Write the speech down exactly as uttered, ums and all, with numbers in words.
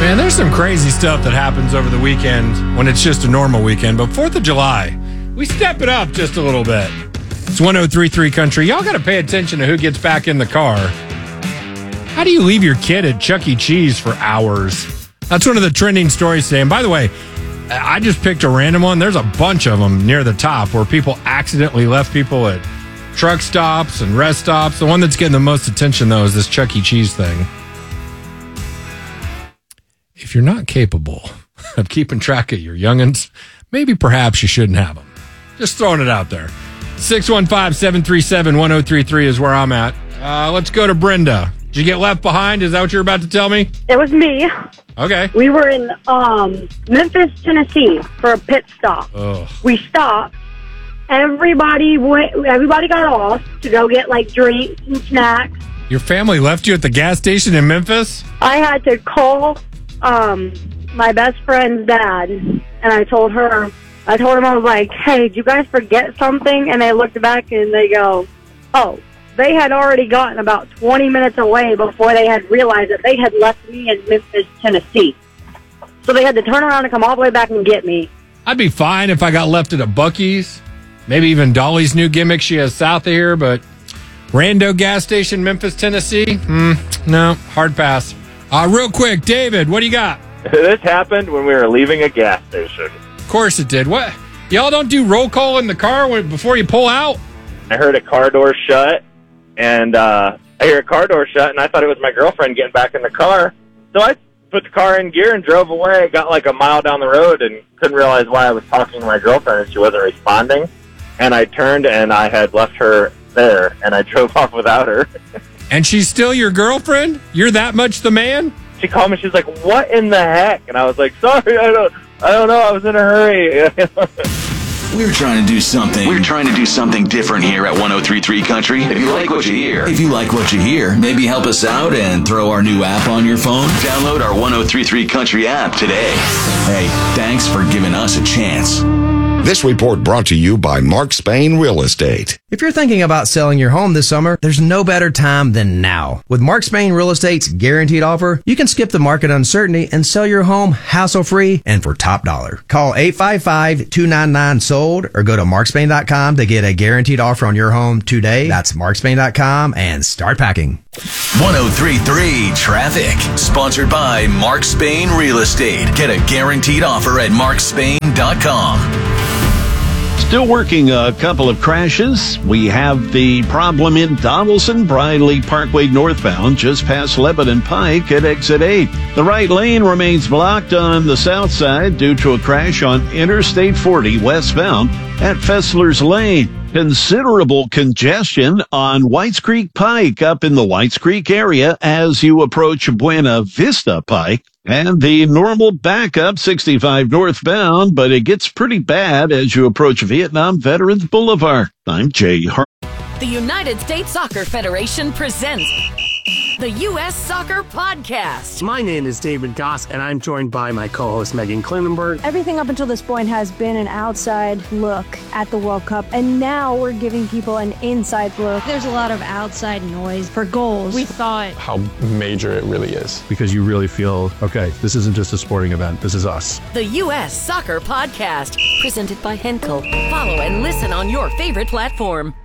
Man, there's some crazy stuff that happens over the weekend when it's just a normal weekend. But fourth of July, we step it up just a little bit. It's one oh three point three Country. Y'all got to pay attention to who gets back in the car. How do you leave your kid at Chuck E. Cheese for hours? That's one of the trending stories today. And by the way, I just picked a random one. There's a bunch of them near the top where people accidentally left people at truck stops and rest stops. The one that's getting the most attention, though, is this Chuck E. Cheese thing. If you're not capable of keeping track of your youngins, maybe perhaps you shouldn't have them. Just throwing it out there. six one five, seven three seven, one oh three three is where I'm at. Uh, let's go to Brenda. Did you get left behind? Is that what you're about to tell me? It was me. Okay. We were in um, Memphis, Tennessee for a pit stop. Ugh. We stopped. Everybody went. Everybody got off to go get like drinks and snacks. Your family left you at the gas station in Memphis? I had to call um, my best friend's dad, and I told her, I told him, I was like, hey, did you guys forget something? And they looked back and they go, oh, they had already gotten about twenty minutes away before they had realized that they had left me in Memphis, Tennessee. So they had to turn around and come all the way back and get me. I'd be fine if I got left at a Buc-ee's. Maybe even Dolly's new gimmick she has south of here, but rando gas station, Memphis, Tennessee? Mm, no, hard pass. Uh, real quick, David, what do you got? This happened when we were leaving a gas station. Of course it did. What? Y'all don't do roll call in the car when, before you pull out? I heard a car door shut, and uh, I hear a car door shut, and I thought it was my girlfriend getting back in the car. So I put the car in gear and drove away. Got like a mile down the road and couldn't realize why I was talking to my girlfriend and she wasn't responding. And I turned and I had left her there, and I drove off without her. And she's still your girlfriend? You're that much the man? She called me. She's like, "What in the heck?" And I was like, "Sorry, I don't, I don't know. I was in a hurry." We're trying to do something. We're trying to do something different here at one oh three point three Country. If you like what you hear, if you like what you hear, maybe help us out and throw our new app on your phone. Download our one oh three point three Country app today. Hey, thanks for giving us a chance. This report brought to you by Mark Spain Real Estate. If you're thinking about selling your home this summer, there's no better time than now. With Mark Spain Real Estate's guaranteed offer, you can skip the market uncertainty and sell your home hassle-free and for top dollar. Call eight five five, two nine nine, sold or go to mark spain dot com to get a guaranteed offer on your home today. That's mark spain dot com and start packing. one oh three point three Traffic, sponsored by Mark Spain Real Estate. Get a guaranteed offer at mark spain dot com. Still working a couple of crashes. We have the problem in Donaldson, Briley Parkway northbound, just past Lebanon Pike at exit eight. The right lane remains blocked on the south side due to a crash on Interstate forty westbound at Fessler's Lane. Considerable congestion on Whites Creek Pike up in the Whites Creek area as you approach Buena Vista Pike. And the normal backup sixty-five northbound, but it gets pretty bad as you approach Vietnam Veterans Boulevard. I'm Jay Hart. The United States Soccer Federation presents the U S Soccer Podcast. My name is David Goss, and I'm joined by my co-host Megan Klinenberg. Everything up until this point has been an outside look at the World Cup, and now we're giving people an inside look. There's a lot of outside noise for goals. We thought how major it really is. Because you really feel, okay, this isn't just a sporting event, this is us. The U S Soccer Podcast, presented by Henkel. Follow and listen on your favorite platform.